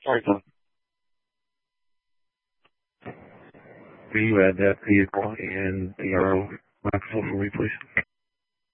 Sorry, Tom. Will you add that vehicle and the arrow microphone for me, please?